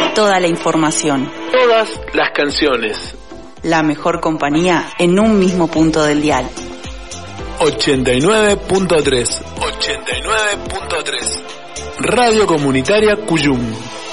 toda la información. Todas las canciones. La mejor compañía en un mismo punto del dial. 89.3. Radio Comunitaria Cuyum.